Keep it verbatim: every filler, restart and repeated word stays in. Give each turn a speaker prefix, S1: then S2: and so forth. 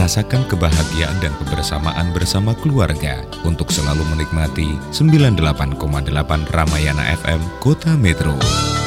S1: rasakan kebahagiaan dan kebersamaan bersama keluarga untuk selalu menikmati sembilan puluh delapan koma delapan Ramayana F M Kota Metro.